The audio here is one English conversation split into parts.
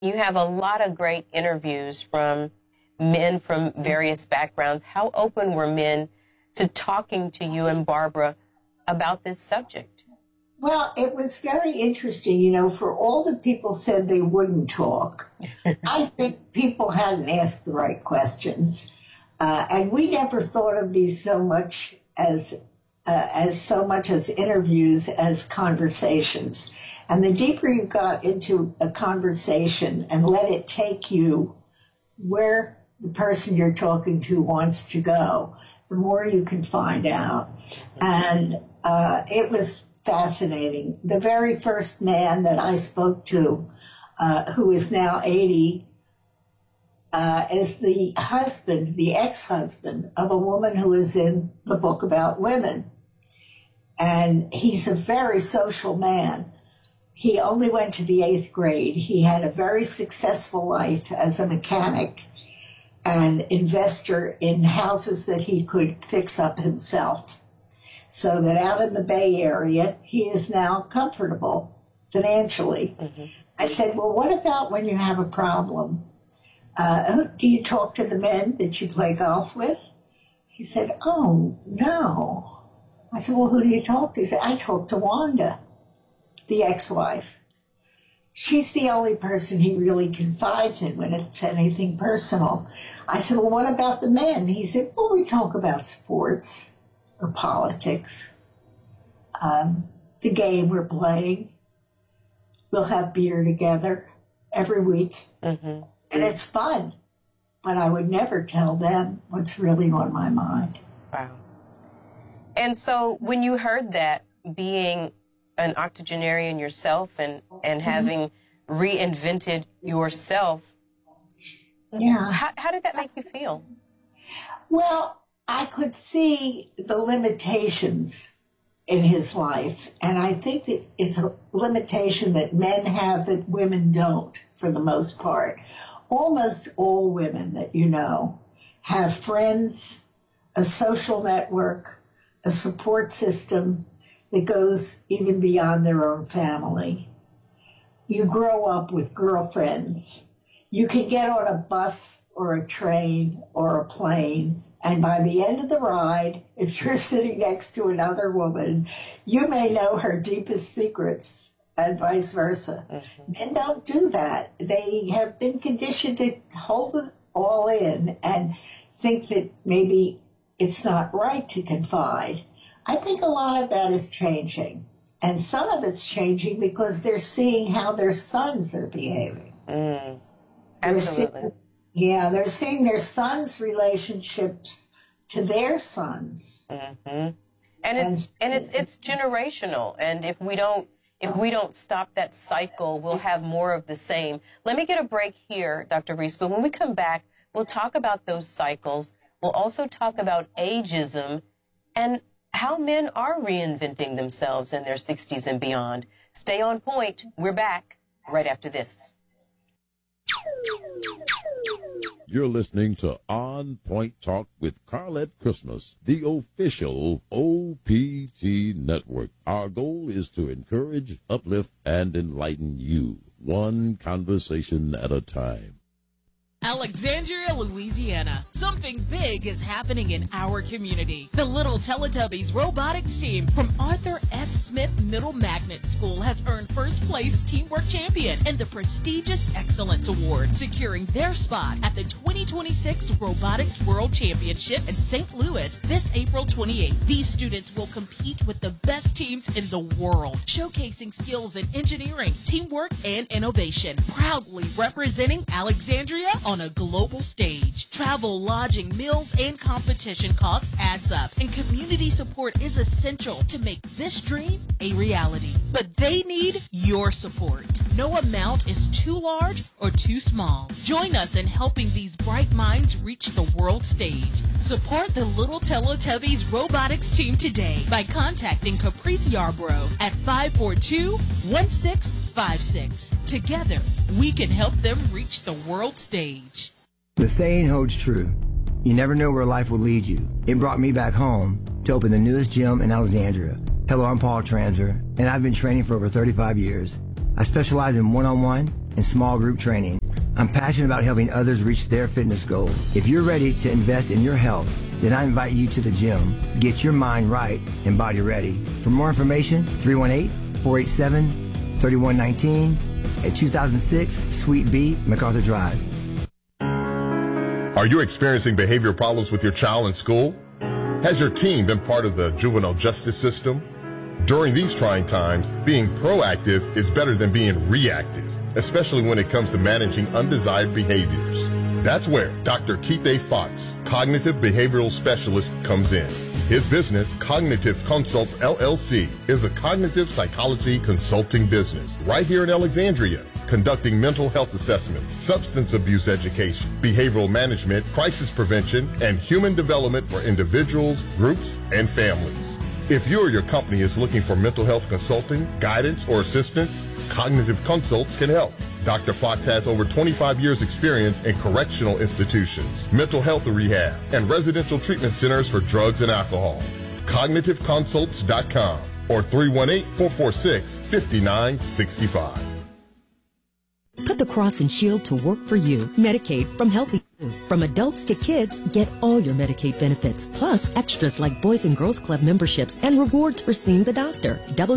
You have a lot of great interviews from men from various backgrounds. How open were men to talking to you and Barbara about this subject? Well, it was very interesting, for all the people said they wouldn't talk. I think people hadn't asked the right questions. And we never thought of these so much as interviews as conversations. And the deeper you got into a conversation and let it take you where the person you're talking to wants to go, the more you can find out. And it was fascinating. The very first man that I spoke to, who is now 80, is the ex-husband of a woman who is in the book about women. And he's a very social man. He only went to the 8th grade. He had a very successful life as a mechanic and investor in houses that he could fix up himself. So that out in the Bay Area, he is now comfortable financially. Mm-hmm. I said, well, what about when you have a problem? Do you talk to the men that you play golf with? He said, oh, no. I said, well, who do you talk to? He said, I talk to Wanda, the ex-wife. She's the only person he really confides in when it's anything personal. I said, well, what about the men? He said, well, we talk about sports or politics, the game we're playing. We'll have beer together every week. Mm-hmm. And it's fun, but I would never tell them what's really on my mind. Wow. And so when you heard that, being an octogenarian yourself and having reinvented yourself, how did that make you feel? Well, I could see the limitations in his life, and I think that it's a limitation that men have that women don't, for the most part. Almost all women that you know have friends, a social network, a support system that goes even beyond their own family. You grow up with girlfriends. You can get on a bus or a train or a plane, and by the end of the ride, if you're sitting next to another woman, you may know her deepest secrets, and vice versa. Mm-hmm. Men don't do that. They have been conditioned to hold it all in and think that maybe it's not right to confide. I think a lot of that is changing. And some of it's changing because they're seeing how their sons are behaving. Absolutely. They're seeing their sons' relationships to their sons. Mm-hmm. And it's generational. And if we don't stop that cycle, we'll have more of the same. Let me get a break here, Dr. Reese, but when we come back, we'll talk about those cycles. We'll also talk about ageism and how men are reinventing themselves in their 60s and beyond. Stay on point. We're back right after this. You're listening to On Point Talk with Carlette Christmas, the official OPT network. Our goal is to encourage, uplift, and enlighten you, one conversation at a time. Alexandria, Louisiana. Something big is happening in our community. The Little Teletubbies robotics team from Arthur F. Smith Middle Magnet School has earned first place teamwork champion in the prestigious Excellence Award, securing their spot at the 2026 Robotics World Championship in St. Louis this April 28th. These students will compete with the best teams in the world, showcasing skills in engineering, teamwork, and innovation. Proudly representing Alexandria on a global stage. Travel, lodging, meals, and competition costs adds up, and community support is essential to make this dream a reality. But they need your support. No amount is too large or too small. Join us in helping these bright minds reach the world stage. Support the Little Teletubbies robotics team today by contacting Caprice Yarbrough at 542-1656. Together, we can help them reach the world stage. The saying holds true. You never know where life will lead you. It brought me back home to open the newest gym in Alexandria. Hello, I'm Paul Transer, and I've been training for over 35 years. I specialize in one-on-one and small group training. I'm passionate about helping others reach their fitness goal. If you're ready to invest in your health, then I invite you to the gym. Get your mind right and body ready. For more information, 318-487-3119 at 2006 Suite B, MacArthur Drive. Are you experiencing behavioral problems with your child in school? Has your teen been part of the juvenile justice system? During these trying times, being proactive is better than being reactive, especially when it comes to managing undesired behaviors. That's where Dr. Keith A. Fox, cognitive behavioral specialist, comes in. His business, Cognitive Consults LLC, is a cognitive psychology consulting business right here in Alexandria, conducting mental health assessments, substance abuse education, behavioral management, crisis prevention, and human development for individuals, groups, and families. If you or your company is looking for mental health consulting, guidance, or assistance, Cognitive Consults can help. Dr. Fox has over 25 years experience in correctional institutions, mental health rehab, and residential treatment centers for drugs and alcohol. CognitiveConsults.com or 318-446-5965. Put the Cross and Shield to work for you. Medicaid from Healthy Blue. From adults to kids, get all your Medicaid benefits, plus extras like Boys and Girls Club memberships and rewards for seeing the doctor.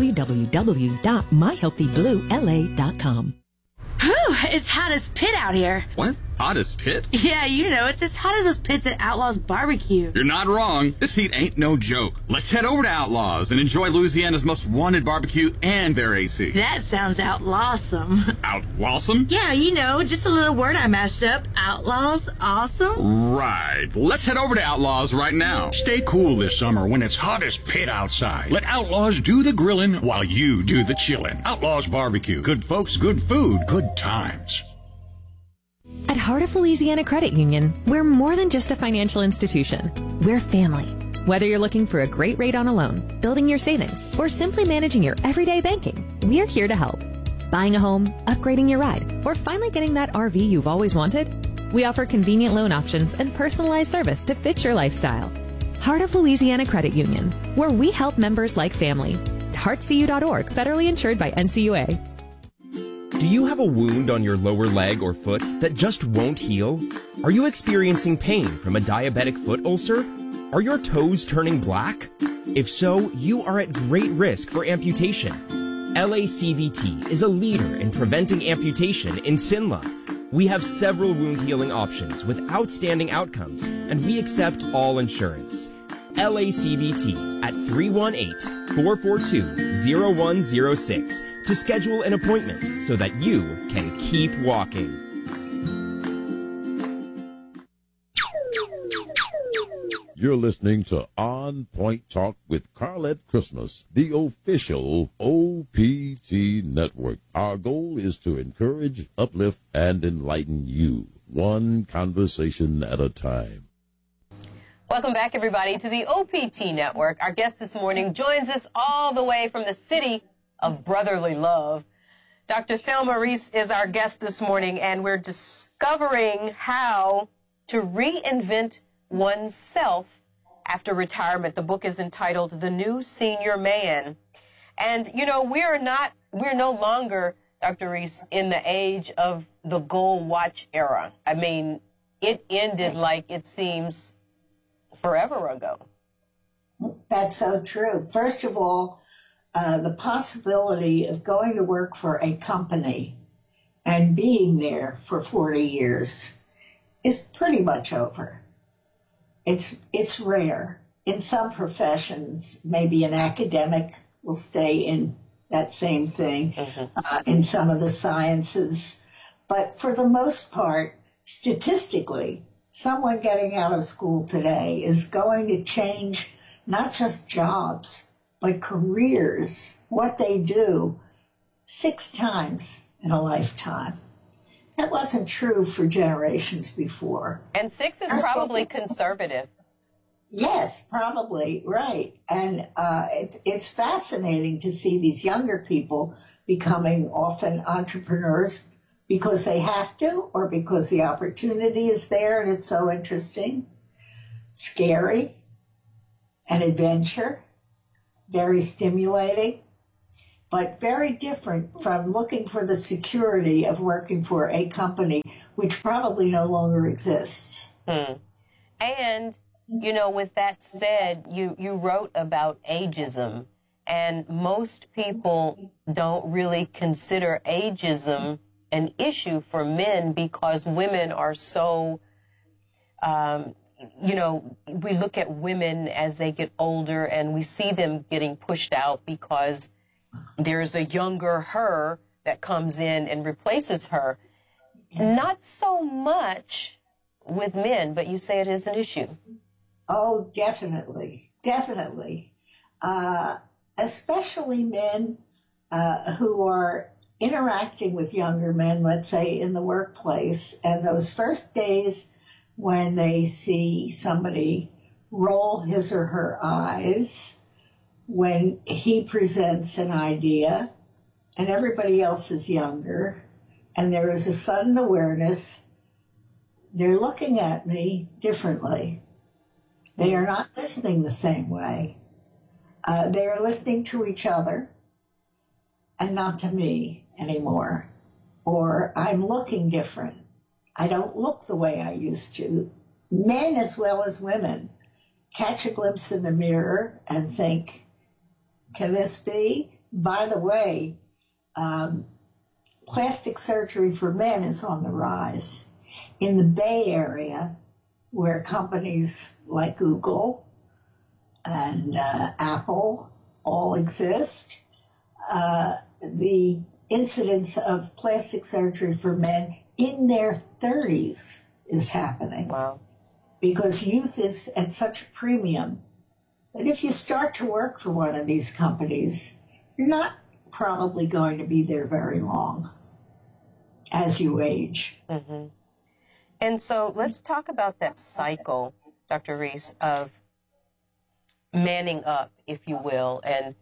www.myhealthybluela.com. Whew, it's hot as pit out here. What? Hot as pit? Yeah, you know, it's as hot as those pits at Outlaws Barbecue. You're not wrong. This heat ain't no joke. Let's head over to Outlaws and enjoy Louisiana's most wanted barbecue and their AC. That sounds outlawsome. Outlawsome? Yeah, you know, just a little word I mashed up. Outlaws awesome? Right. Let's head over to Outlaws right now. Stay cool this summer when it's hot as pit outside. Let Outlaws do the grilling while you do the chilling. Outlaws Barbecue. Good folks, good food, good times. At Heart of Louisiana Credit Union, we're more than just a financial institution. We're family. Whether you're looking for a great rate on a loan, building your savings, or simply managing your everyday banking, we're here to help. Buying a home, upgrading your ride, or finally getting that RV you've always wanted? We offer convenient loan options and personalized service to fit your lifestyle. Heart of Louisiana Credit Union, where we help members like family. heartcu.org, federally insured by NCUA. Do you have a wound on your lower leg or foot that just won't heal? Are you experiencing pain from a diabetic foot ulcer? Are your toes turning black? If so, you are at great risk for amputation. LACVT is a leader in preventing amputation in Sinla. We have several wound healing options with outstanding outcomes, and we accept all insurance. LACVT at 318-442-0106 to schedule an appointment so that you can keep walking. You're listening to On Point Talk with Carlette Christmas, the official OPT network. Our goal is to encourage, uplift, and enlighten you, one conversation at a time. Welcome back, everybody, to the OPT Network. Our guest this morning joins us all the way from the city of brotherly love. Dr. Thelma Reese is our guest this morning, and we're discovering how to reinvent oneself after retirement. The book is entitled The New Senior Man. And, you know, we're no longer, Dr. Reese, in the age of the gold watch era. I mean, it ended like it seems forever ago. That's so true. First of all, the possibility of going to work for a company and being there for 40 years is pretty much over. It's rare. In some professions, maybe an academic will stay in that same thing, in some of the sciences. But for the most part, statistically, someone getting out of school today is going to change not just jobs, but careers, what they do, 6 times in a lifetime. That wasn't true for generations before. And 6 is probably conservative. Yes, probably, right. And it's fascinating to see these younger people becoming often entrepreneurs because they have to or because the opportunity is there and it's so interesting, scary, an adventure, very stimulating. but very different from looking for the security of working for a company which probably no longer exists. And, you know, with that said, you wrote about ageism, and most people don't really consider ageism an issue for men because women are so, you know, we look at women as they get older and we see them getting pushed out because there's a younger her that comes in and replaces her. Not so much with men, but you say it is an issue. Oh, definitely. Definitely. Especially men who are interacting with younger men, let's say in the workplace, and those first days when they see somebody roll his or her eyes when he presents an idea and everybody else is younger, and there is a sudden awareness, they're looking at me differently. They are not listening the same way. They are listening to each other and not to me anymore. Or I'm looking different. I don't look the way I used to. Men as well as women catch a glimpse in the mirror and think, can this be? By the way, plastic surgery for men is on the rise. In the Bay Area, where companies like Google and Apple all exist, the incidence of plastic surgery for men in their 30s is happening. Wow. Because youth is at such a premium that if you start to work for one of these companies, you're not probably going to be there very long as you age. Mm-hmm. And so let's talk about that cycle, Dr. Reese, of manning up, if you will, and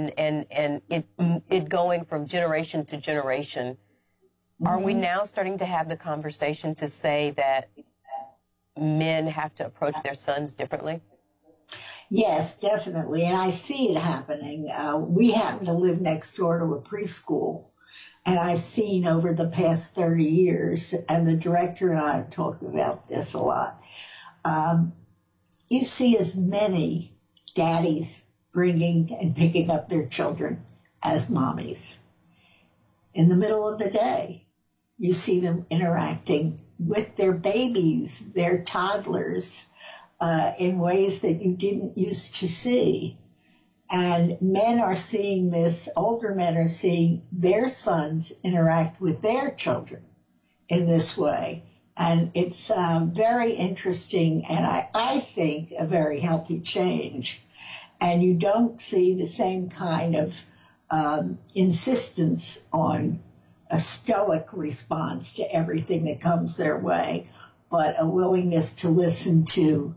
it going from generation to generation. Are we now starting to have the conversation to say that men have to approach their sons differently? Yes, definitely. And I see it happening. We happen to live next door to a preschool. And I've seen over the past 30 years, and the director and I have talked about this a lot, you see as many daddies bringing and picking up their children as mommies. In the middle of the day, you see them interacting with their babies, their toddlers, in ways that you didn't used to see. And men are seeing this, older men are seeing their sons interact with their children in this way. And it's very interesting and I think a very healthy change. And you don't see the same kind of insistence on a stoic response to everything that comes their way, but a willingness to listen to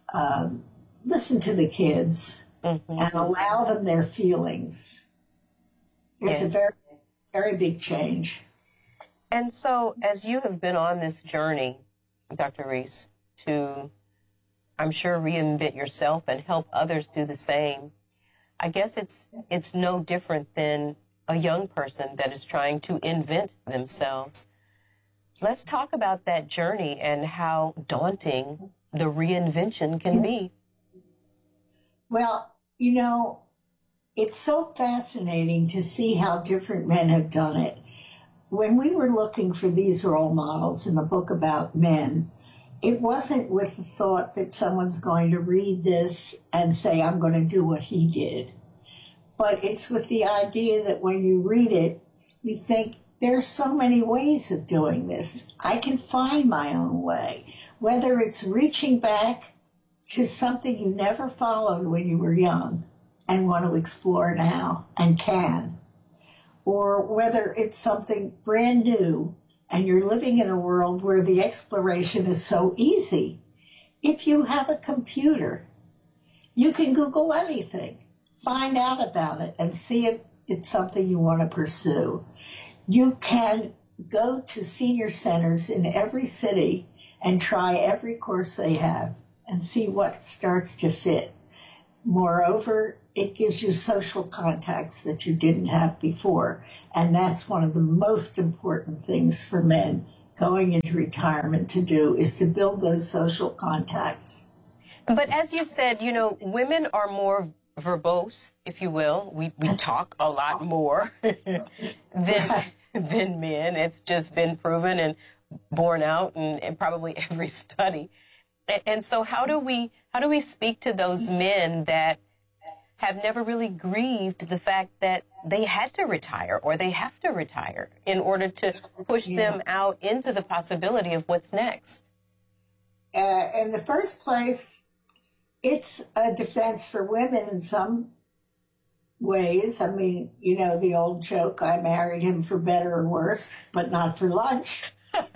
the kids. Mm-hmm. And allow them their feelings. It's a very, very big change. And so, as you have been on this journey, Dr. Reese, to, I'm sure, reinvent yourself and help others do the same, I guess it's no different than a young person that is trying to invent themselves. Let's talk about that journey and how daunting the reinvention can be. Well, you know, it's so fascinating to see how different men have done it. When we were looking for these role models in the book about men, it wasn't with the thought that someone's going to read this and say, I'm going to do what he did. But it's with the idea that when you read it, you think, there's so many ways of doing this. I can find my own way, whether it's reaching back to something you never followed when you were young and want to explore now and can, or whether it's something brand new and you're living in a world where the exploration is so easy. If you have a computer, you can Google anything, find out about it, and see if it's something you want to pursue. You can go to senior centers in every city and try every course they have and see what starts to fit. Moreover, it gives you social contacts that you didn't have before. And that's one of the most important things for men going into retirement to do, is to build those social contacts. But as you said, you know, women are more verbose, if you will. We talk a lot more than men. It's just been proven and borne out in probably every study. And so how do we speak to those men that have never really grieved the fact that they had to retire or they have to retire in order to push them out into the possibility of what's next? In the first place, it's a defense for women in some ways. I mean, you know, the old joke, I married him for better or worse, but not for lunch.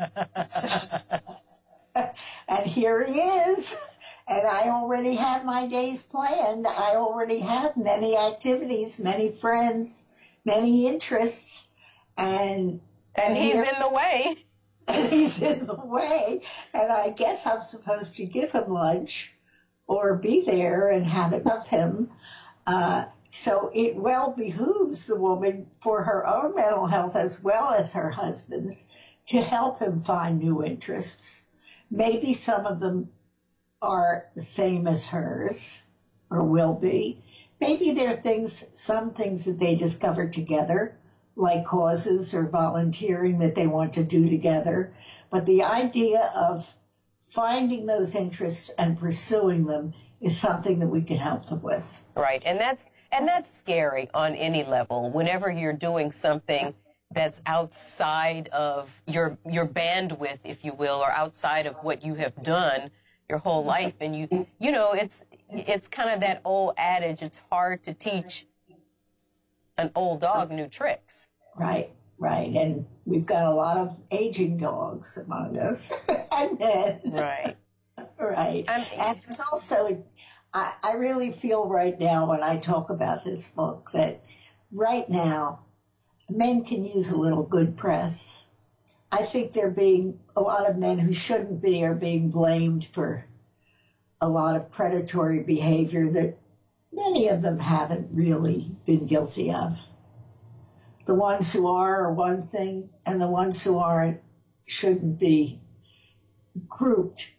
And here he is. And I already have my days planned. I already have many activities, many friends, many interests. And he's in the way. And he's in the way. And I guess I'm supposed to give him lunch or be there and have it with him. So it well behooves the woman, for her own mental health as well as her husband's, to help him find new interests. Maybe some of them are the same as hers, or will be. Maybe there are some things that they discover together, like causes or volunteering that they want to do together. But the idea of finding those interests and pursuing them is something that we can help them with. Right, and that's scary on any level. Whenever you're doing something that's outside of your bandwidth, if you will, or outside of what you have done your whole life, and you know, it's kind of that old adage, it's hard to teach an old dog new tricks. Right. And we've got a lot of aging dogs among us. And then, right. And it's also, I really feel right now when I talk about this book that right now men can use a little good press. I think a lot of men who shouldn't be are being blamed for a lot of predatory behavior that many of them haven't really been guilty of. The ones who are one thing, and the ones who aren't shouldn't be grouped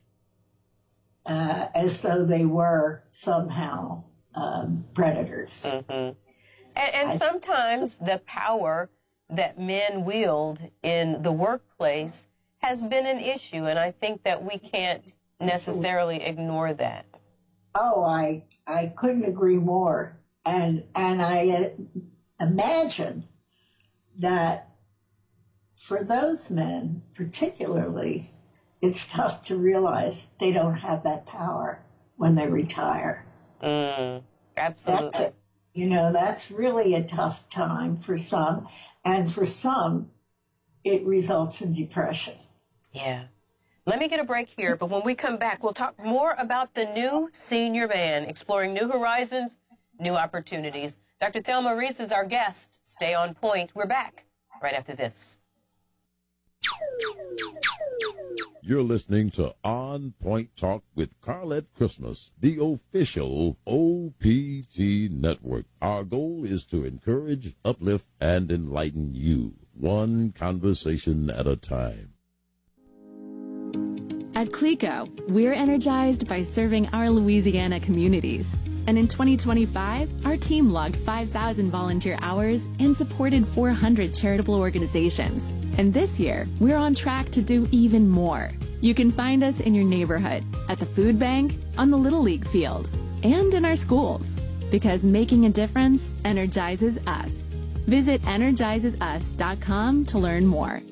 as though they were somehow predators. Mm-hmm. And sometimes the power that men wield in the workplace has been an issue, and I think that we can't necessarily ignore that. Oh, I couldn't agree more. And I imagine that for those men particularly, it's tough to realize they don't have that power when they retire. Absolutely. That's really a tough time for some, and for some, it results in depression. Yeah. Let me get a break here, but when we come back, we'll talk more about the new senior man, exploring new horizons, new opportunities. Dr. Thelma Reese is our guest. Stay on point. We're back right after this. You're listening to On Point Talk with Carlette Christmas, the official OPT network. Our goal is to encourage, uplift, and enlighten you, one conversation at a time. At Clico, we're energized by serving our Louisiana communities. And in 2025, our team logged 5,000 volunteer hours and supported 400 charitable organizations. And this year, we're on track to do even more. You can find us in your neighborhood, at the food bank, on the Little League field, and in our schools. Because making a difference energizes us. Visit energizesus.com to learn more.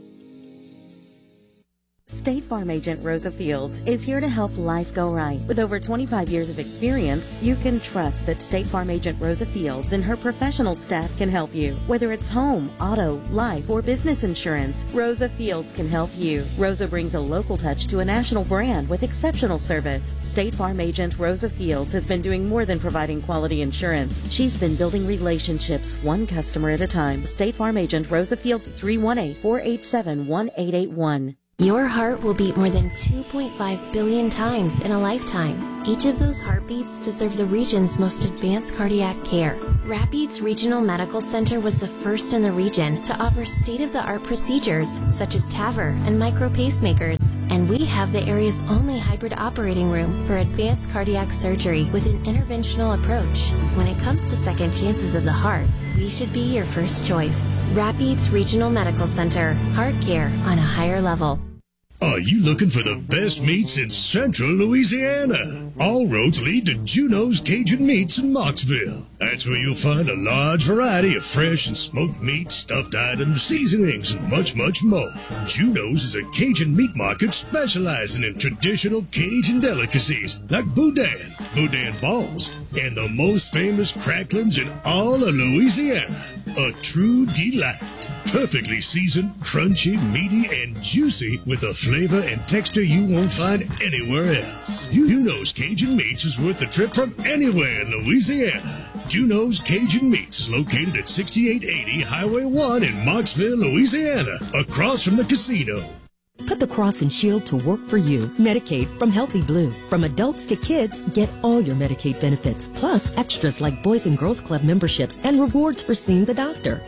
State Farm agent Rosa Fields is here to help life go right. With over 25 years of experience, you can trust that State Farm agent Rosa Fields and her professional staff can help you. Whether it's home, auto, life, or business insurance, Rosa Fields can help you. Rosa brings a local touch to a national brand with exceptional service. State Farm agent Rosa Fields has been doing more than providing quality insurance. She's been building relationships, one customer at a time. State Farm agent Rosa Fields, 318-487-1881. Your heart will beat more than 2.5 billion times in a lifetime. Each of those heartbeats deserves the region's most advanced cardiac care. Rapides Regional Medical Center was the first in the region to offer state-of-the-art procedures such as TAVR and micro pacemakers. And we have the area's only hybrid operating room for advanced cardiac surgery with an interventional approach. When it comes to second chances of the heart, we should be your first choice. Rapides Regional Medical Center. Heart care on a higher level. Are you looking for the best meats in central Louisiana? All roads lead to Juno's Cajun Meats in Moxville. That's where you'll find a large variety of fresh and smoked meat, stuffed items, seasonings, and much, much more. Juno's is a Cajun meat market specializing in traditional Cajun delicacies like boudin, boudin balls, and the most famous cracklings in all of Louisiana. A true delight. Perfectly seasoned, crunchy, meaty, and juicy with a flavor and texture you won't find anywhere else. Juno's Cajun Meats is worth the trip from anywhere in Louisiana. Juno's Cajun Meats is located at 6880 Highway 1 in Moxville, Louisiana, across from the casino. Put the cross and shield to work for you. Medicaid from Healthy Blue. From adults to kids, get all your Medicaid benefits, plus extras like Boys and Girls Club memberships and rewards for seeing the doctor.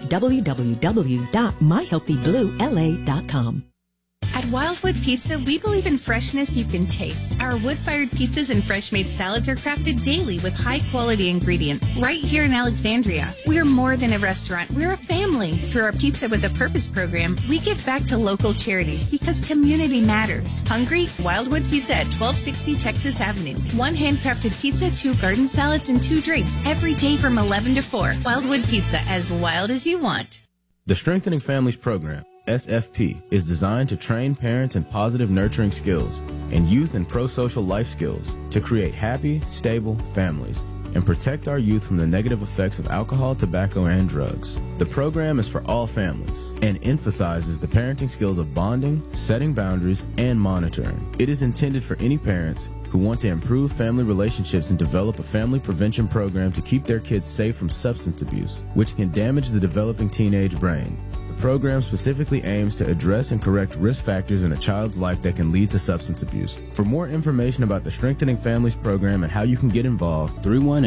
www.myhealthybluela.com. At Wildwood Pizza, we believe in freshness you can taste. Our wood-fired pizzas and fresh-made salads are crafted daily with high-quality ingredients right here in Alexandria. We're more than a restaurant. We're a family. Through our Pizza with a Purpose program, we give back to local charities because community matters. Hungry? Wildwood Pizza at 1260 Texas Avenue. 1 handcrafted pizza, 2 garden salads, and 2 drinks every day from 11 to 4. Wildwood Pizza, as wild as you want. The Strengthening Families Program, SFP, is designed to train parents in positive nurturing skills and youth and pro-social life skills to create happy, stable families and protect our youth from the negative effects of alcohol, tobacco, and drugs. The program is for all families and emphasizes the parenting skills of bonding, setting boundaries, and monitoring. It is intended for any parents who want to improve family relationships and develop a family prevention program to keep their kids safe from substance abuse, which can damage the developing teenage brain. The program specifically aims to address and correct risk factors in a child's life that can lead to substance abuse. For more information about the Strengthening Families Program and how you can get involved,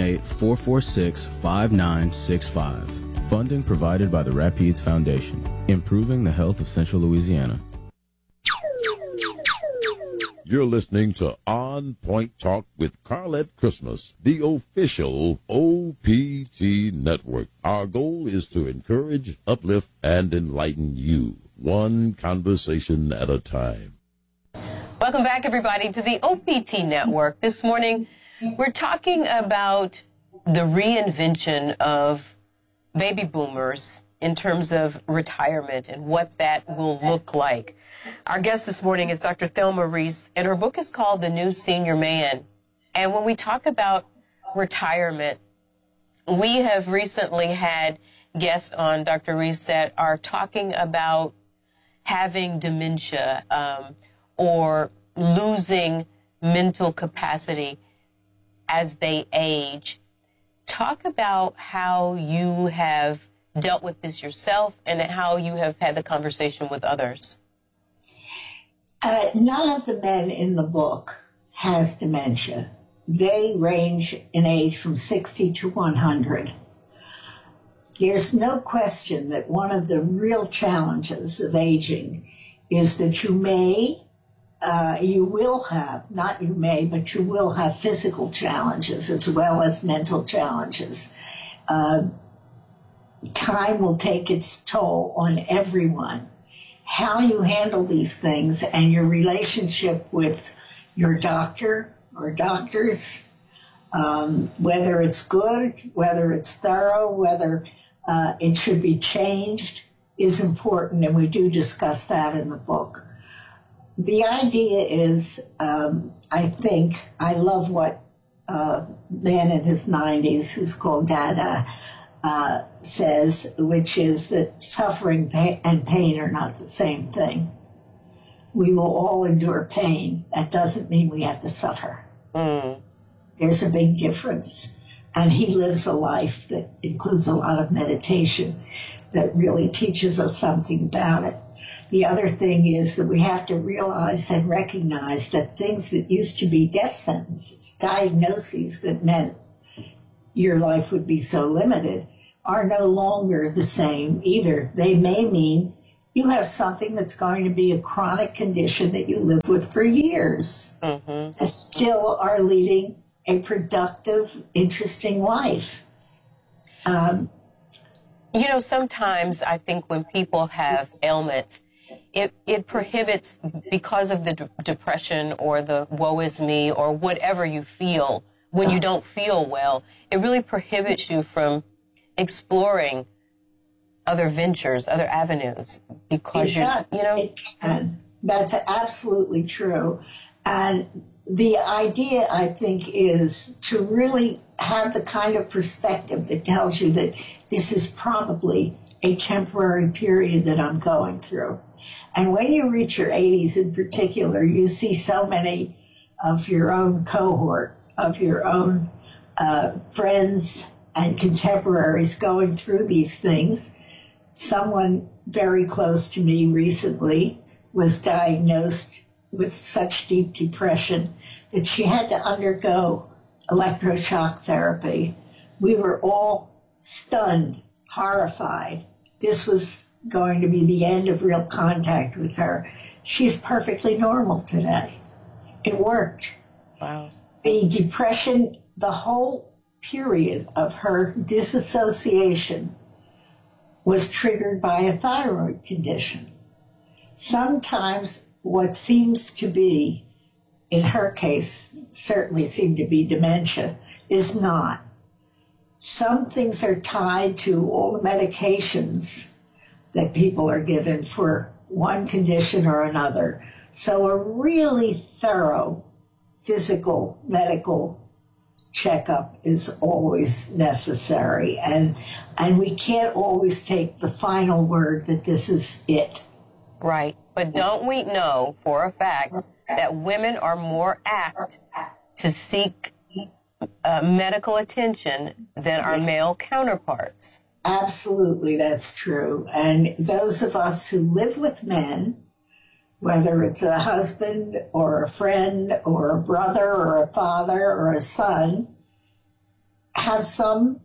318-446-5965. Funding provided by the Rapides Foundation, improving the health of Central Louisiana. You're listening to On Point Talk with Carlette Christmas, the official OPT network. Our goal is to encourage, uplift, and enlighten you, one conversation at a time. Welcome back, everybody, to the OPT network. This morning, we're talking about the reinvention of baby boomers in terms of retirement and what that will look like. Our guest this morning is Dr. Thelma Reese, and her book is called The New Senior Man. And when we talk about retirement, we have recently had guests on, Dr. Reese, that are talking about having dementia or losing mental capacity as they age. Talk about how you have dealt with this yourself and how you have had the conversation with others. None of the men in the book has dementia. They range in age from 60 to 100. There's no question that one of the real challenges of aging is that you will have physical challenges as well as mental challenges. Time will take its toll on everyone. How you handle these things and your relationship with your doctor or doctors, whether it's good, whether it's thorough, whether it should be changed, is important, and we do discuss that in the book. The idea is, I think, I love what a man in his 90s who's called Dada says, which is that suffering and pain are not the same thing. We will all endure pain. That doesn't mean we have to suffer. There's a big difference. And he lives a life that includes a lot of meditation that really teaches us something about it. The other thing is that we have to realize and recognize that things that used to be death sentences, diagnoses that meant your life would be so limited, are no longer the same either. They may mean you have something that's going to be a chronic condition that you live with for years and still are leading a productive, interesting life. You know, sometimes I think when people have ailments, it prohibits, because of the depression or the woe is me or whatever you feel when you don't feel well, it really prohibits you from exploring other ventures, other avenues, because It can. That's absolutely true. And the idea, I think, is to really have the kind of perspective that tells you that this is probably a temporary period that I'm going through. And when you reach your 80s in particular, you see so many of your own cohort, of your own friends and contemporaries going through these things. Someone very close to me recently was diagnosed with such deep depression that she had to undergo electroshock therapy. We were all stunned, horrified. This was going to be the end of real contact with her. She's perfectly normal today. It worked. Wow. The depression, the whole period of her disassociation was triggered by a thyroid condition. Sometimes what seems to be, in her case, certainly seemed to be dementia, is not. Some things are tied to all the medications that people are given for one condition or another. So a really thorough physical, medical checkup is always necessary. And we can't always take the final word that this is it. Right. But don't we know for a fact that women are more apt to seek medical attention than our male counterparts? Absolutely, that's true. And those of us who live with men, whether it's a husband or a friend or a brother or a father or a son, have some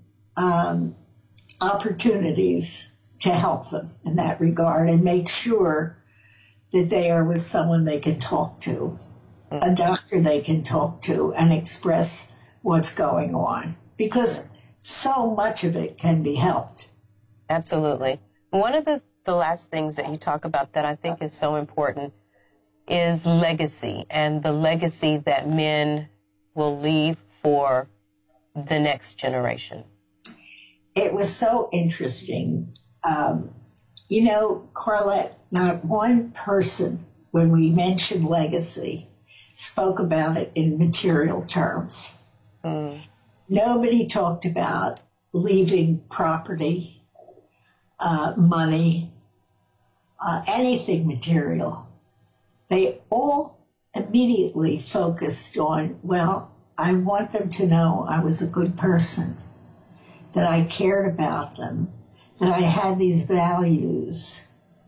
opportunities to help them in that regard and make sure that they are with someone they can talk to, a doctor they can talk to and express what's going on, because so much of it can be helped. Absolutely. One of the last things that you talk about that I think is so important is legacy, and the legacy that men will leave for the next generation. It was so interesting. You know, Carlette, not one person, when we mentioned legacy, spoke about it in material terms. Nobody talked about leaving property, money, anything material. They all immediately focused on, well, I want them to know I was a good person, that I cared about them, that I had these values.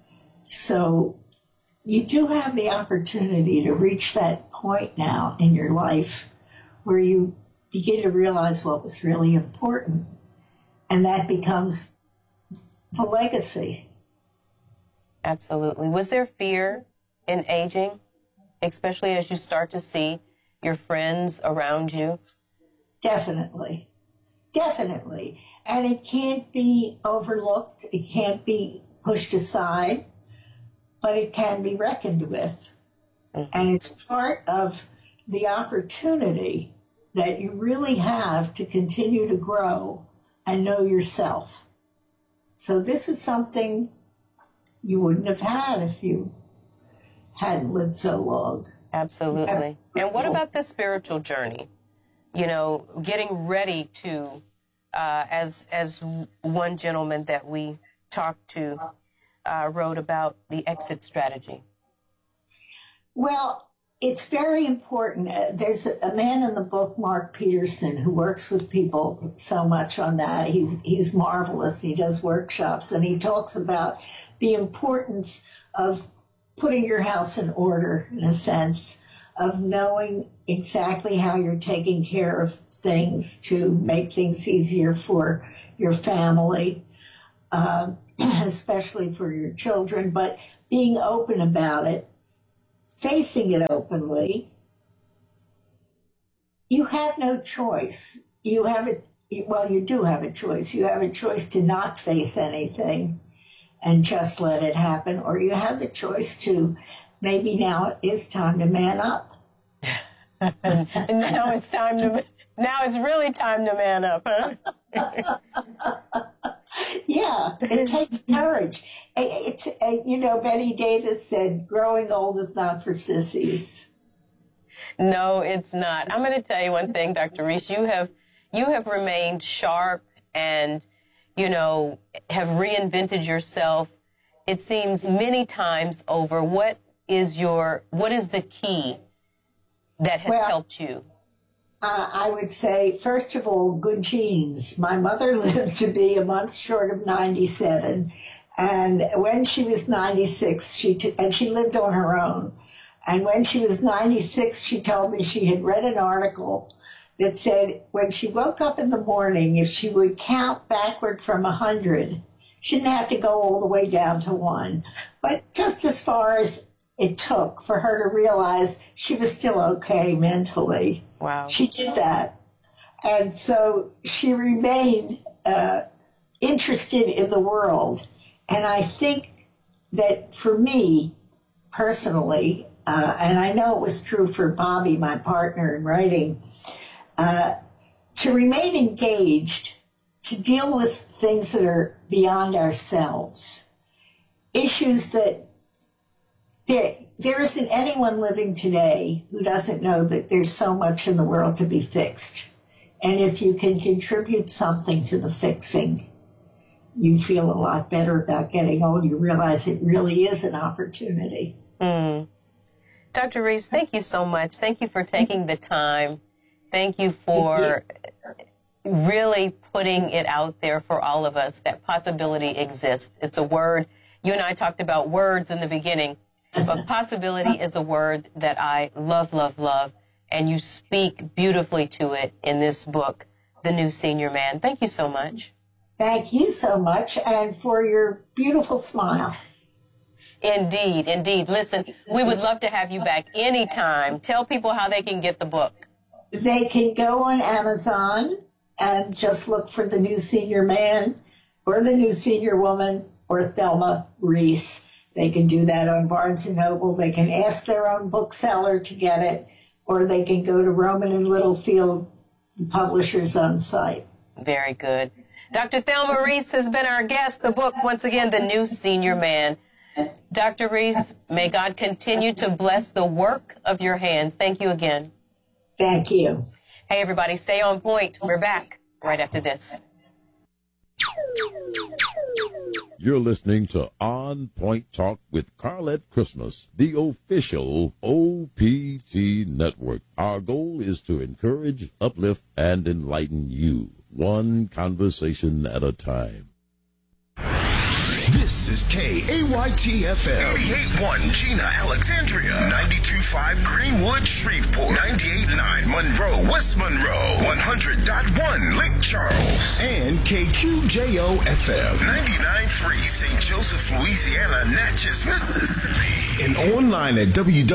So you do have the opportunity to reach that point now in your life where you begin to realize what was really important, and that becomes the legacy. Absolutely. Was there fear in aging, especially as you start to see your friends around you? Definitely. Definitely. And it can't be overlooked. It can't be pushed aside, but it can be reckoned with. And it's part of the opportunity that you really have to continue to grow and know yourself. So this is something you wouldn't have had if you hadn't lived so long. Absolutely. And what about the spiritual journey? You know, getting ready to, as one gentleman that we talked to wrote about, the exit strategy. Well, it's very important. There's a man in the book, Mark Peterson, who works with people so much on that. He's marvelous. He does workshops, and he talks about the importance of putting your house in order, in a sense, of knowing exactly how you're taking care of things to make things easier for your family, especially for your children, but being open about it, facing it openly. You have no choice. You do have a choice. You have a choice to not face anything and just let it happen, or you have the choice to maybe now it's time to man up. Now it's really time to man up, huh? Yeah, it takes courage. Betty Davis said, growing old is not for sissies. No, it's not. I'm going to tell you one thing, Dr. Reese. You have remained sharp and, have reinvented yourself, it seems, many times over. What is the key that has helped you? I would say, first of all, good genes. My mother lived to be a month short of 97. And when she was 96, and she lived on her own. And when she was 96, she told me she had read an article that said when she woke up in the morning, if she would count backward from 100, she didn't have to go all the way down to 1. But just as far as it took for her to realize she was still okay mentally. Wow. She did that. And so she remained interested in the world. And I think that for me, personally, and I know it was true for Bobby, my partner in writing, to remain engaged, to deal with things that are beyond ourselves, issues that there isn't anyone living today who doesn't know that there's so much in the world to be fixed. And if you can contribute something to the fixing, you feel a lot better about getting old. You realize it really is an opportunity. Dr. Reese, thank you so much. Thank you for taking the time. Thank you for really putting it out there for all of us that possibility exists. It's a word. You and I talked about words in the beginning. But possibility is a word that I love, love, love, and you speak beautifully to it in this book, The New Senior Man. Thank you so much. Thank you so much, and for your beautiful smile. Indeed, indeed. Listen, we would love to have you back anytime. Tell people how they can get the book. They can go on Amazon and just look for The New Senior Man or The New Senior Woman or Thelma Reese. They can do that on Barnes & Noble. They can ask their own bookseller to get it, or they can go to Rowman and Littlefield, the publisher's own site. Very good. Dr. Thelma Reese has been our guest. The book, once again, The New Senior Man. Dr. Reese, may God continue to bless the work of your hands. Thank you again. Thank you. Hey, everybody, stay on point. We're back right after this. You're listening to On Point Talk with Carlette Christmas, the official OPT network. Our goal is to encourage, uplift, and enlighten you, one conversation at a time. This is KAYT-FM. 88.1 Gina, Alexandria. 92.5 Greenwood, Shreveport. 98.9 Monroe, West Monroe. 100.1 Lake Charles. And KQJO-FM. 99.3 St. Joseph, Louisiana, Natchez, Mississippi. And online at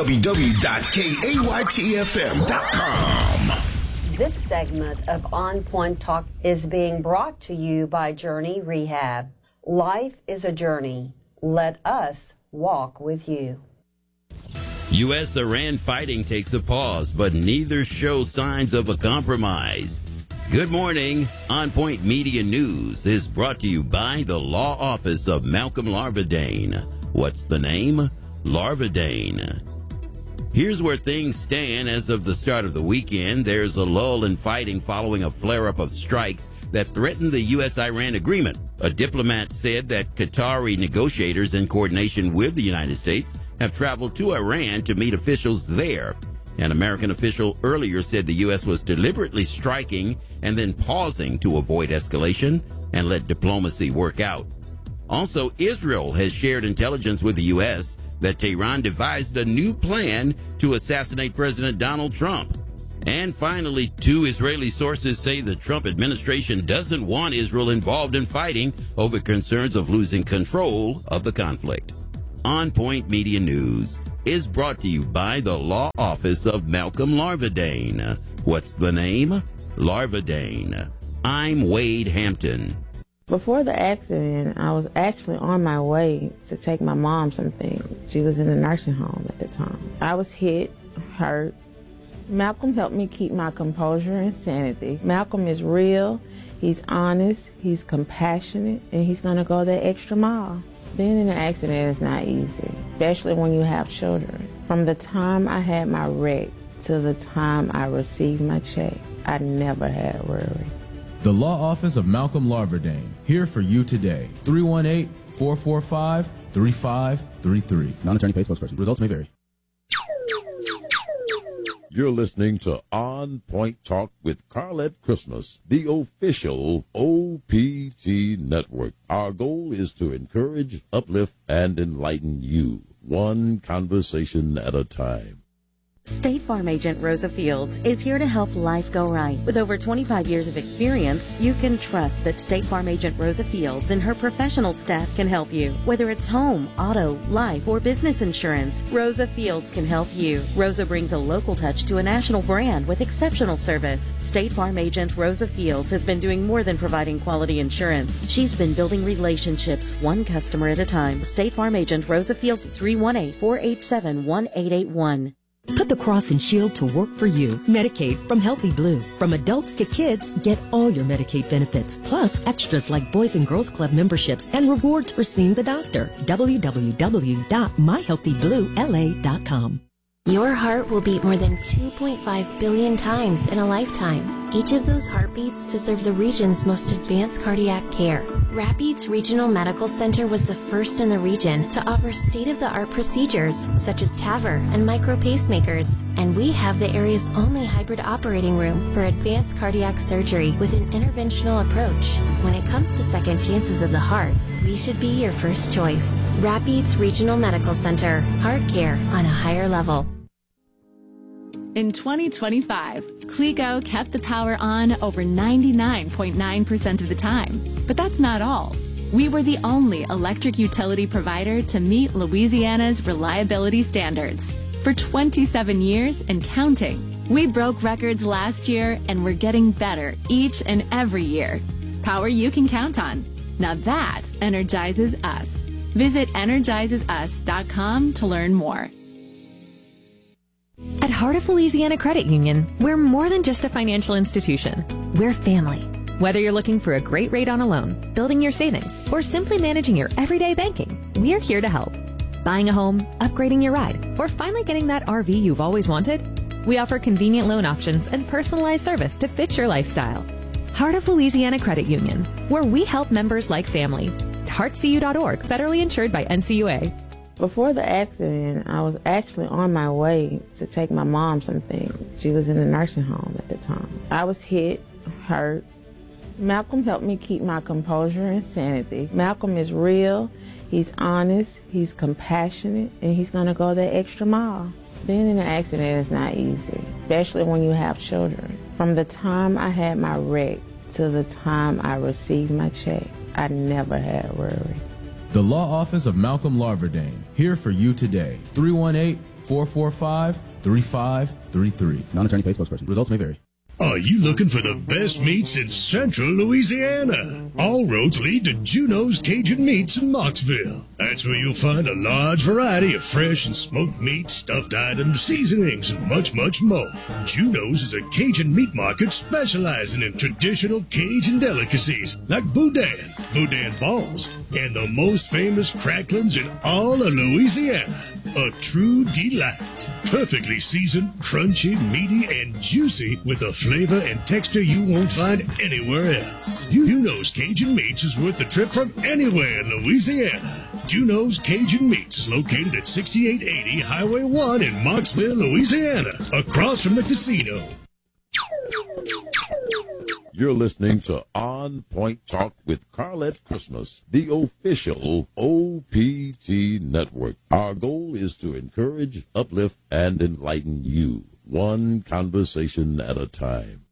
www.kaytfm.com. This segment of On Point Talk is being brought to you by Journey Rehab. Life is a journey. Let us walk with you. U.S.-Iran fighting takes a pause, but neither show signs of a compromise. Good morning. On Point Media News is brought to you by the Law Office of Malcolm Larvadain. What's the name? Larvadain. Here's where things stand as of the start of the weekend. There's a lull in fighting following a flare-up of strikes that threatened the U.S.-Iran agreement. A diplomat said that Qatari negotiators, in coordination with the United States, have traveled to Iran to meet officials there. An American official earlier said the U.S. was deliberately striking and then pausing to avoid escalation and let diplomacy work out. Also, Israel has shared intelligence with the U.S. that Tehran devised a new plan to assassinate President Donald Trump. And finally, 2 Israeli sources say the Trump administration doesn't want Israel involved in fighting over concerns of losing control of the conflict. On Point Media News is brought to you by the law office of Malcolm Larvadain. What's the name? Larvadain. I'm Wade Hampton. Before the accident, I was actually on my way to take my mom some things. She was in a nursing home at the time. I was hit, hurt. Malcolm helped me keep my composure and sanity. Malcolm is real, he's honest, he's compassionate, and he's going to go that extra mile. Being in an accident is not easy, especially when you have children. From the time I had my wreck to the time I received my check, I never had worry. The Law Office of Malcolm Larvadain, here for you today. 318-445-3533. Non-attorney paid spokesperson. Results may vary. You're listening to On Point Talk with Carlette Christmas, the official OPT network. Our goal is to encourage, uplift, and enlighten you, one conversation at a time. State Farm agent Rosa Fields is here to help life go right. With over 25 years of experience, you can trust that State Farm agent Rosa Fields and her professional staff can help you. Whether it's home, auto, life, or business insurance, Rosa Fields can help you. Rosa brings a local touch to a national brand with exceptional service. State Farm agent Rosa Fields has been doing more than providing quality insurance. She's been building relationships, one customer at a time. State Farm agent Rosa Fields, 318-487-1881. Put the cross and shield to work for you. Medicaid from Healthy Blue. From adults to kids, get all your Medicaid benefits, plus extras like Boys and Girls Club memberships and rewards for seeing the doctor. www.myhealthybluela.com. Your heart will beat more than 2.5 billion times in a lifetime. Each of those heartbeats deserve the region's most advanced cardiac care. Rapides Regional Medical Center was the first in the region to offer state-of-the-art procedures such as TAVR and micro pacemakers. And we have the area's only hybrid operating room for advanced cardiac surgery with an interventional approach. When it comes to second chances of the heart, we should be your first choice. Rapides Regional Medical Center. Heart care on a higher level. In 2025, Clego kept the power on over 99.9% of the time. But that's not all. We were the only electric utility provider to meet Louisiana's reliability standards. For 27 years and counting, we broke records last year and we're getting better each and every year. Power you can count on. Now that energizes us. Visit energizesus.com to learn more. At Heart of Louisiana Credit Union, we're more than just a financial institution. We're family. Whether you're looking for a great rate on a loan, building your savings, or simply managing your everyday banking, we're here to help. Buying a home, upgrading your ride, or finally getting that RV you've always wanted? We offer convenient loan options and personalized service to fit your lifestyle. Heart of Louisiana Credit Union, where we help members like family. heartcu.org, federally insured by NCUA. Before the accident, I was actually on my way to take my mom some things. She was in a nursing home at the time. I was hit, hurt. Malcolm helped me keep my composure and sanity. Malcolm is real, he's honest, he's compassionate, and he's going to go that extra mile. Being in an accident is not easy, especially when you have children. From the time I had my wreck to the time I received my check, I never had worry. The Law Office of Malcolm Larvadain, here for you today. 318-445-3533. Non-attorney paid spokesperson. Results may vary. Are you looking for the best meats in central Louisiana? All roads lead to Juno's Cajun Meats in Mocksville. That's where you'll find a large variety of fresh and smoked meat, stuffed items, seasonings, and much, much more. Juno's is a Cajun meat market specializing in traditional Cajun delicacies like boudin balls, and the most famous cracklings in all of Louisiana. A true delight. Perfectly seasoned, crunchy, meaty, and juicy with a flavor and texture you won't find anywhere else. Juno's Cajun Meats is worth the trip from anywhere in Louisiana. Juno's Cajun Meats is located at 6880 Highway 1 in Moxville, Louisiana, across from the casino. You're listening to On Point Talk with Carlette Christmas, the official OPT network. Our goal is to encourage, uplift, and enlighten you, one conversation at a time.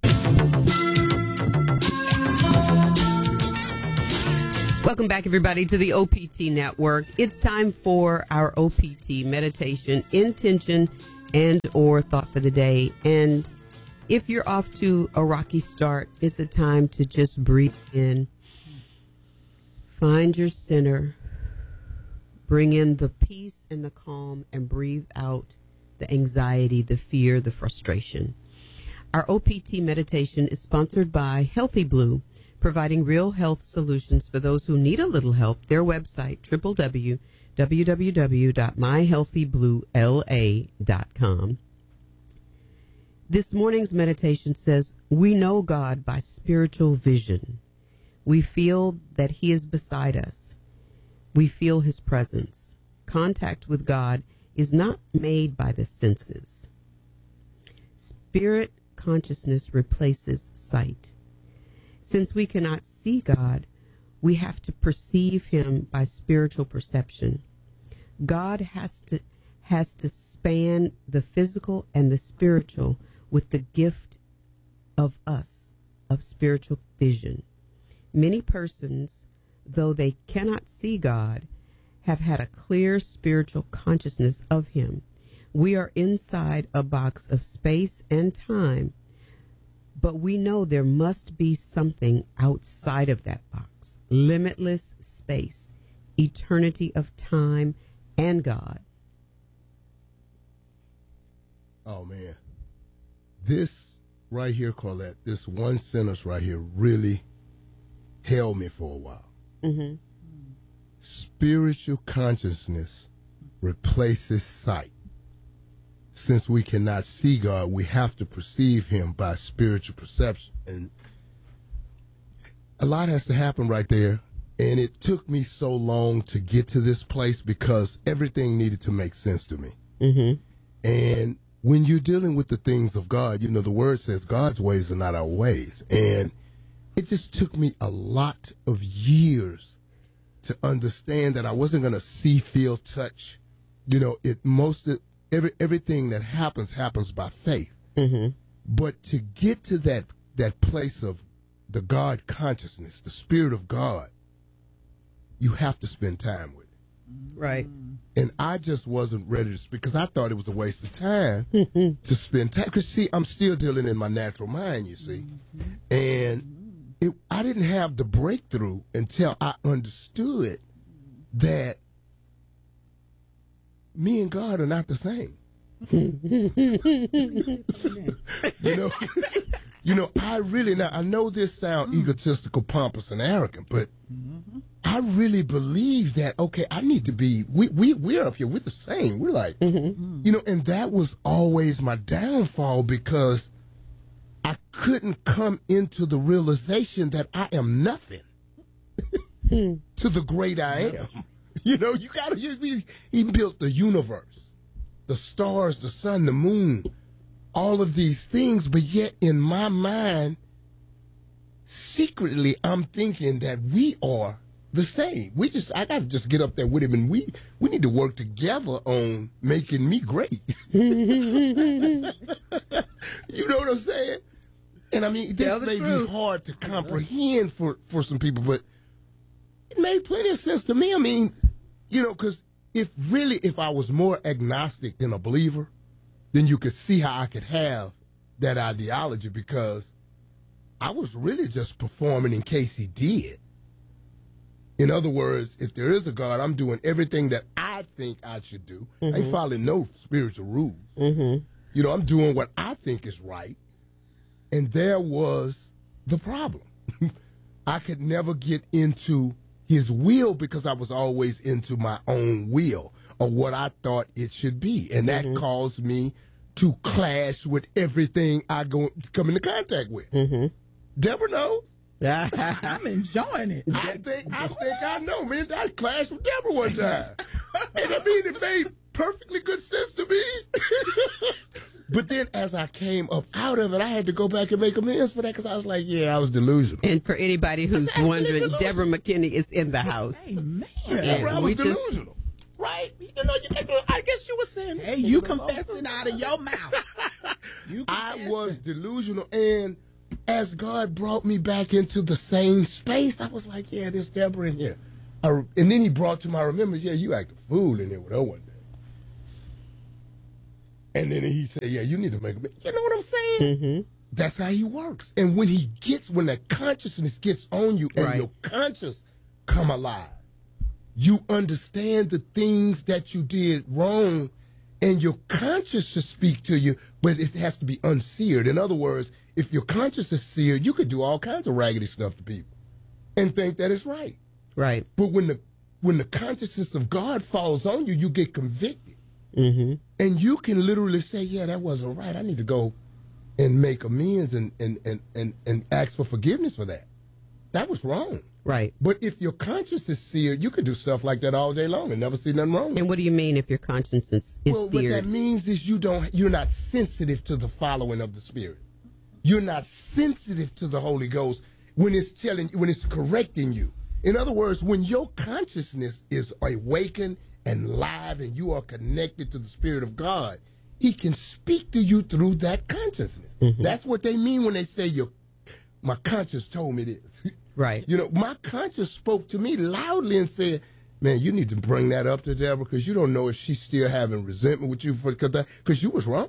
Welcome back, everybody, to the OPT network. It's time for our OPT meditation, intention, and or thought for the day. And if you're off to a rocky start, it's a time to just breathe in. Find your center. Bring in the peace and the calm, and breathe out the anxiety, the fear, the frustration. Our OPT meditation is sponsored by Healthy Blue, providing real health solutions for those who need a little help. Their website, www.myhealthybluela.com. This morning's meditation says, we know God by spiritual vision. We feel that He is beside us. We feel His presence. Contact with God is not made by the senses. Spirit consciousness replaces sight. Since we cannot see God, we have to perceive Him by spiritual perception. God has to span the physical and the spiritual with the gift of spiritual vision. Many persons, though they cannot see God, have had a clear spiritual consciousness of Him. We are inside a box of space and time, but we know there must be something outside of that box. Limitless space, eternity of time, and God. Oh, man. This right here, Carlette, this one sentence right here really held me for a while. Mm-hmm. Spiritual consciousness replaces sight. Since we cannot see God, we have to perceive Him by spiritual perception. And a lot has to happen right there. And it took me so long to get to this place because everything needed to make sense to me. Mm-hmm. And when you're dealing with the things of God, you know, the word says God's ways are not our ways. And it just took me a lot of years to understand that I wasn't going to see, feel, touch. You know, everything that happens by faith. Mm-hmm. But to get to that place of the God consciousness, the Spirit of God, you have to spend time with it. Right. And I just wasn't ready to, because I thought it was a waste of time to spend time. Because, see, I'm still dealing in my natural mind, you see. And I didn't have the breakthrough until I understood that me and God are not the same. You know, I know this sounds egotistical, pompous, and arrogant, but I really believe that, okay, I need to be, we're up here, we're the same. We're like, you know, and that was always my downfall because I couldn't come into the realization that I am nothing to the great I am. You know, he built the universe, the stars, the sun, the moon, all of these things, but yet in my mind, secretly, I'm thinking that we are the same. I got to just get up there with him, and we need to work together on making me great. You know what I'm saying? And I mean, this may be hard to comprehend for some people, but it made plenty of sense to me. I mean, you know, because if I was more agnostic than a believer, then you could see how I could have that ideology, because I was really just performing in case he did. In other words, if there is a God, I'm doing everything that I think I should do. I ain't following no spiritual rules. You know, I'm doing what I think is right. And there was the problem. I could never get into his will because I was always into my own will. or what I thought it should be. And that caused me to clash with everything I come into contact with. Deborah knows. I'm enjoying it. I think I know, man. I clashed with Deborah one time. And I mean, it made perfectly good sense to me. But then as I came up out of it, I had to go back and make amends for that because I was like, yeah, I was delusional. And for anybody who's wondering, Deborah McKinney is in the house. Hey, man. I was delusional. Right? I guess you were saying, hey, you confessing out of your mouth. I was delusional, and as God brought me back into the same space, I was like, yeah, there's Deborah in here. And then he brought to my remembrance, yeah, you act a fool in there with her one day. And then he said, yeah, you need to make a, you know what I'm saying? That's how he works. And when that consciousness gets on you and your conscience come alive, you understand the things that you did wrong, and your conscience should speak to you, but it has to be unseared. In other words, if your conscience is seared, you could do all kinds of raggedy stuff to people and think that it's right. Right. But when the consciousness of God falls on you, you get convicted. And you can literally say, yeah, that wasn't right. I need to go and make amends and ask for forgiveness for that. That was wrong. Right. But if your conscience is seared, you could do stuff like that all day long and never see nothing wrong with it. And what do you mean if your conscience is seared? What that means is you're not sensitive to the following of the Spirit. You're not sensitive to the Holy Ghost when it's correcting you. In other words, when your consciousness is awakened and live and you are connected to the Spirit of God, He can speak to you through that consciousness. That's what they mean when they say my conscience told me this. Right. You know, my conscience spoke to me loudly and said, man, you need to bring that up to Deborah because you don't know if she's still having resentment with you because you was wrong.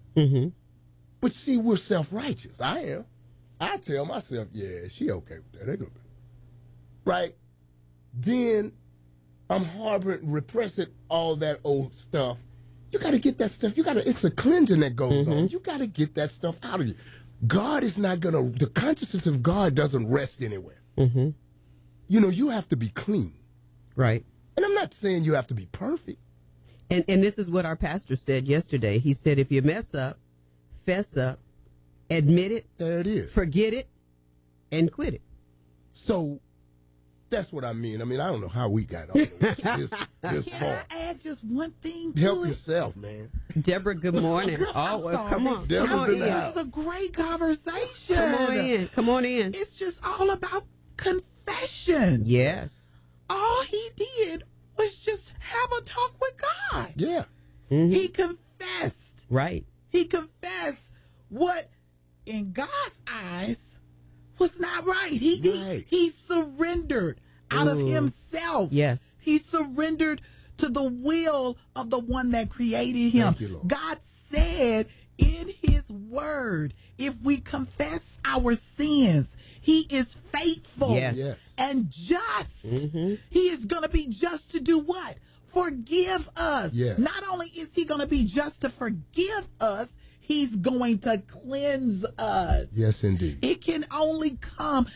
But see, we're self-righteous. I am. I tell myself, yeah, she okay with that. They gonna do it. Right? Then I'm harboring, repressing all that old stuff. You got to get that stuff. It's a cleansing that goes on. You got to get that stuff out of you. God is not going to, the consciousness of God doesn't rest anywhere. You know, you have to be clean. Right. And I'm not saying you have to be perfect. And this is what our pastor said yesterday. He said, if you mess up, fess up, admit it. There it is. Forget it, and quit it. So that's what I mean. I mean, I don't know how we got all this Can I add just one thing to Help it? yourself, man. Deborah, good morning. Come on. This is a great conversation. Come on in. It's just all about confession. Yes. All he did was just have a talk with God. Yeah. He confessed. Right. He confessed what, in God's eyes, was not right. He surrendered out of himself. Yes. He surrendered to the will of the one that created him. Thank you, Lord. God said in his word, if we confess our sins, he is faithful and just. He is going to be just to do what? Forgive us. Yes. Not only is he going to be just to forgive us, he's going to cleanse us. Yes, indeed. It can only come.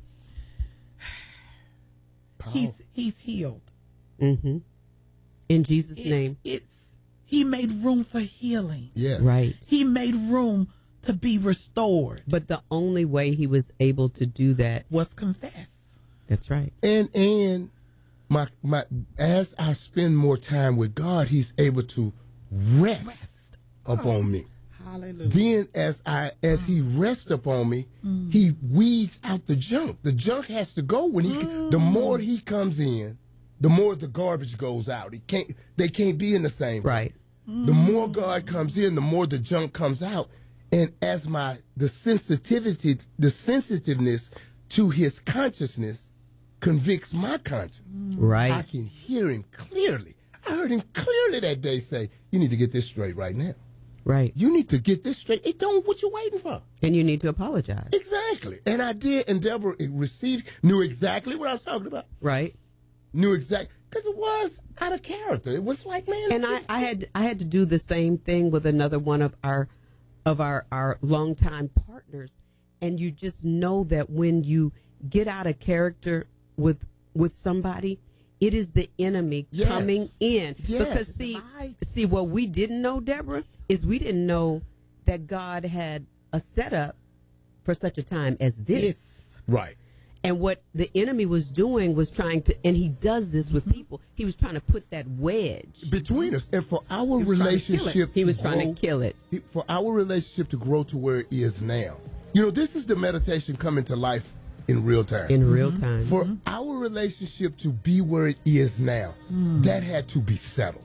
He's healed. In Jesus' name. He made room for healing. Yeah. Right. He made room to be restored. But the only way he was able to do that was confess. That's right. And my as I spend more time with God, he's able to rest upon me. Hallelujah. Then as he rests upon me, he weeds out the junk. The junk has to go when the more he comes in, the more the garbage goes out. They can't be in the same right. The more God comes in, the more the junk comes out. And as the sensitiveness to his consciousness convicts my conscience. Right. I can hear him clearly. I heard him clearly that day say, you need to get this straight right now. Right. You need to get this straight. What you waiting for? And you need to apologize. Exactly. And I did. And Deborah knew exactly what I was talking about. Right. Knew exactly. Because it was out of character. It was like, man. And I had to do the same thing with another one of our longtime partners. And you just know that when you get out of character with somebody, It is the enemy coming in. Because see, what we didn't know, Deborah, is we didn't know that God had a setup for such a time as this. Right. And what the enemy was doing was trying to, and he does this with people, he was trying to put that wedge between us. And for our relationship, he was trying to kill it. For our relationship to grow to where it is now. You know, this is the meditation coming to life in real time. In real time. For our relationship to be where it is now, that had to be settled.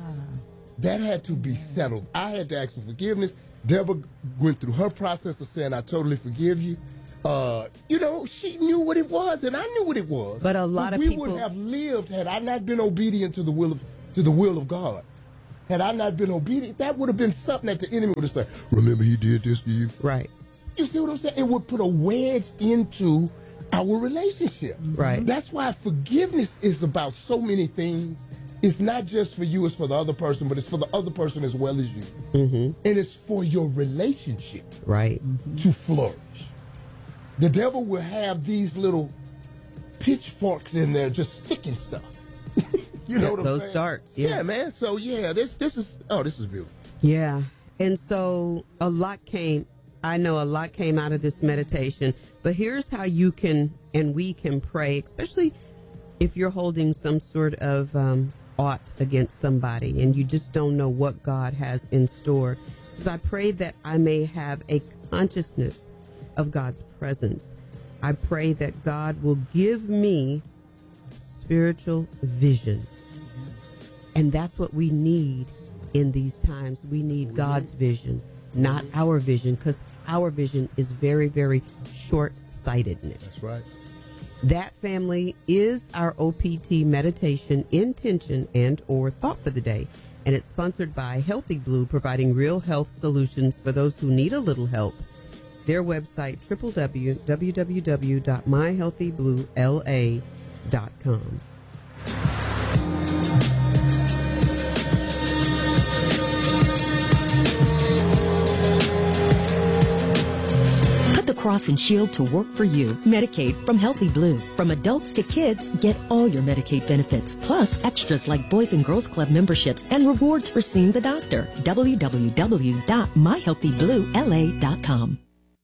That had to be settled. I had to ask for forgiveness. Deborah went through her process of saying, I totally forgive you. You know, she knew what it was, and I knew what it was. But a lot of people would have lived had I not been obedient to the will of God. Had I not been obedient, that would have been something that the enemy would have said. Remember, he did this to you. Right. You see what I'm saying? It would put a wedge into our relationship. Right. That's why forgiveness is about so many things. It's not just for you, it's for the other person, but it's for the other person as well as you. And it's for your relationship to flourish. The devil will have these little pitchforks in there just sticking stuff. You know what I'm saying? Those darts. Yeah, man. So, this is beautiful. Yeah. And so a lot came out of this meditation. But here's how you can, and we can pray, especially if you're holding some sort of ought against somebody and you just don't know what God has in store. So I pray that I may have a consciousness of God's presence. I pray that God will give me spiritual vision. And that's what we need in these times. We need God's vision, not our vision, because our vision is very, very short-sightedness. That's right. That, family, is our OPT meditation, intention, and or thought for the day. And it's sponsored by Healthy Blue, providing real health solutions for those who need a little help. Their website, www.myhealthybluela.com. Put the cross and shield to work for you. Medicaid from Healthy Blue. From adults to kids, get all your Medicaid benefits, plus extras like Boys and Girls Club memberships and rewards for seeing the doctor. www.myhealthybluela.com.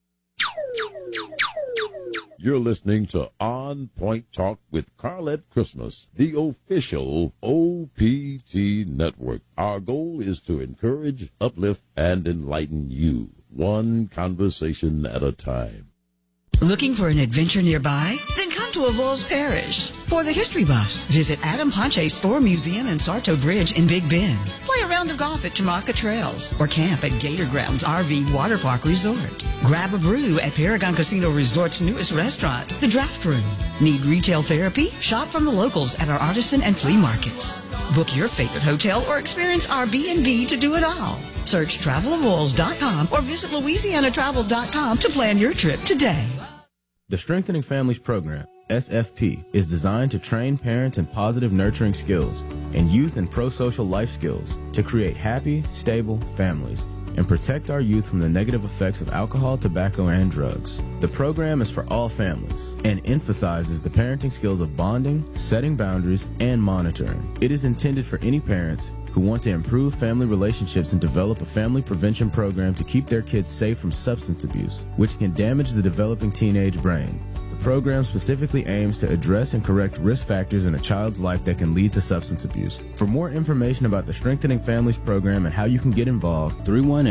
You're listening to On Point Talk with Carlette Christmas, the official OPT network. Our goal is to encourage, uplift, and enlighten you, one conversation at a time. Looking for an adventure nearby? Then come to Avoyelles Parish. For the history buffs, visit Adam Ponche's Store Museum and Sarto Bridge in Big Bend. Play a round of golf at Chamaca Trails or camp at Gator Grounds RV Water Park Resort. Grab a brew at Paragon Casino Resort's newest restaurant, The Draft Room. Need retail therapy? Shop from the locals at our artisan and flea markets. Book your favorite hotel or experience our B&B to do it all. Search travelavoyelles.com or visit louisianatravel.com to plan your trip today. The Strengthening Families Program, SFP, is designed to train parents in positive nurturing skills and youth and pro-social life skills to create happy, stable families and protect our youth from the negative effects of alcohol, tobacco, and drugs. The program is for all families and emphasizes the parenting skills of bonding, setting boundaries, and monitoring. It is intended for any parents who want to improve family relationships and develop a family prevention program to keep their kids safe from substance abuse, which can damage the developing teenage brain. The program specifically aims to address and correct risk factors in a child's life that can lead to substance abuse. For more information about the Strengthening Families Program and how you can get involved,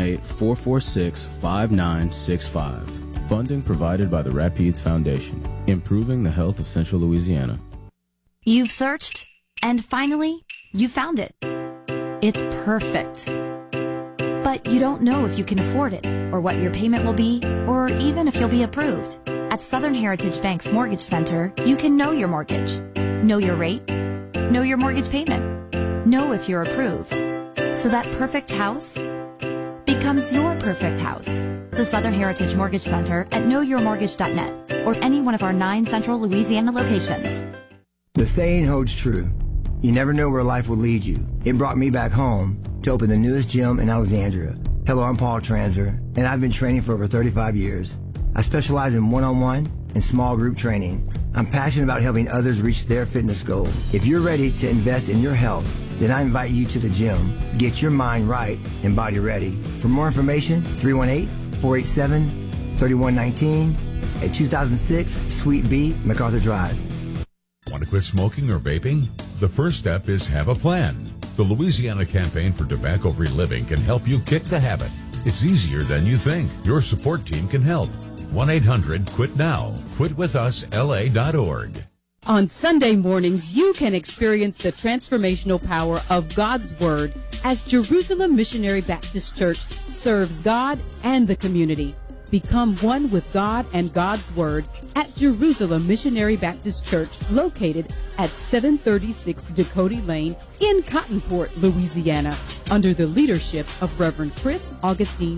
318-446-5965. Funding provided by the Rapides Foundation, improving the health of Central Louisiana. You've searched, and finally, you found it. It's perfect. But you don't know if you can afford it, or what your payment will be, or even if you'll be approved. At Southern Heritage Bank's Mortgage Center, you can know your mortgage, know your rate, know your mortgage payment, know if you're approved. So that perfect house becomes your perfect house. The Southern Heritage Mortgage Center at knowyourmortgage.net or any one of our 9 Central Louisiana locations. The saying holds true. You never know where life will lead you. It brought me back home to open the newest gym in Alexandria. Hello, I'm Paul Transer, and I've been training for over 35 years. I specialize in one-on-one and small group training. I'm passionate about helping others reach their fitness goal. If you're ready to invest in your health, then I invite you to the gym. Get your mind right and body ready. For more information, 318-487-3119 at 2006 Suite B, MacArthur Drive. Want to quit smoking or vaping? The first step is have a plan. The Louisiana Campaign for Tobacco-Free Living can help you kick the habit. It's easier than you think. Your support team can help. 1-800-QUIT-NOW. QuitWithUsLA.org. On Sunday mornings, you can experience the transformational power of God's Word as Jerusalem Missionary Baptist Church serves God and the community. Become one with God and God's Word at Jerusalem Missionary Baptist Church, located at 736 Dakota Lane in Cottonport, Louisiana, under the leadership of Reverend Chris Augustine